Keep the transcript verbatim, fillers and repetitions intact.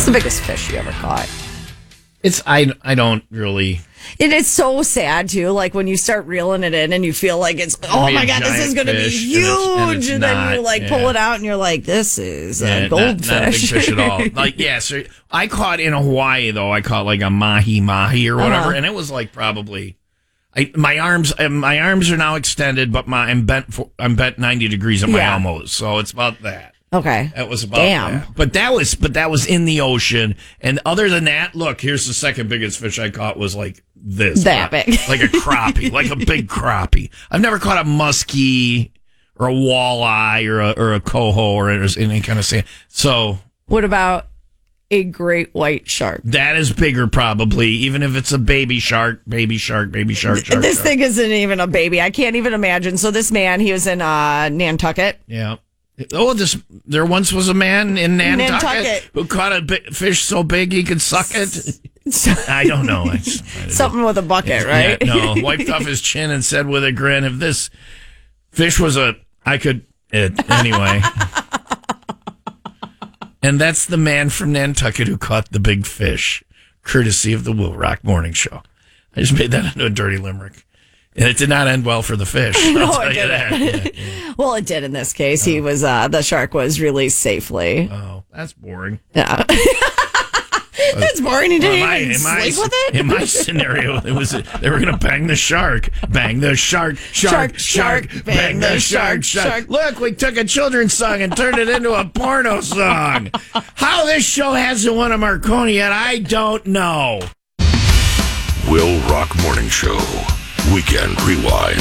What's the biggest fish you ever caught? It's I I don't really. And it's so sad too. Like when you start reeling it in, and you feel like it's oh Be my a god, this is going to be giant fish, huge, and it's- and and, it's then not, you like yeah. pull it out, and you're like, this is Yeah, a not, goldfish. not a big fish at all. Like yeah, so I caught in Hawaii though. I caught like a mahi mahi or whatever, Uh-huh. and it was like probably. I, my arms, uh, my arms are now extended, but my I'm bent. For, I'm bent ninety degrees at my Yeah. elbows, so it's about that. Okay, That was about Damn. that. But that was, but that was in the ocean. And other than that, look, here's the second biggest fish I caught was like this, That big. like a crappie, like a big crappie. I've never caught a muskie or a walleye or a or a coho or any kind of sand. So What about a great white shark? that is bigger, probably, even if it's a baby shark, baby shark, baby shark. shark This shark. thing isn't even a baby. I can't even imagine. So this man, he was in uh, Nantucket. Yeah. Oh, this there once was a man in Nantucket, Nantucket. who caught a bi- fish so big he could suck it. I don't know. I just- I don't Something with a bucket, right? Yeah, no, wiped off his chin and said with a grin, if this fish was a, I could, it, anyway. And that's the man from Nantucket who caught the big fish, courtesy of the Will Rock Morning Show. I just made that into a dirty limerick. And it did not end well for the fish. No, I'll tell it you that. didn't. Yeah, yeah. Well, it did in this case. He was uh, the shark was released safely. Oh, that's boring. Yeah. That's boring. He didn't Well, my- even in my- sleep with it. In my scenario, it was they were going to bang the shark, bang the shark, shark, Shark, shark, shark, bang the shark, shark. shark. Look, we took a children's song and turned it into a porno song. How this show hasn't won a Marconi yet, I don't know. Will Rock Morning Show. Weekend Rewind.